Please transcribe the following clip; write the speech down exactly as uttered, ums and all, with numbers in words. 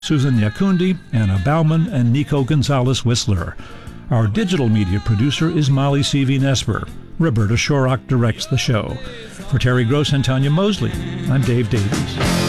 Susan Yakundi, Anna Bauman, and Nico Gonzalez-Whistler. Our digital media producer is Molly C V. Nesper. Roberta Shorrock directs the show. For Terry Gross and Tanya Mosley, I'm Dave Davies.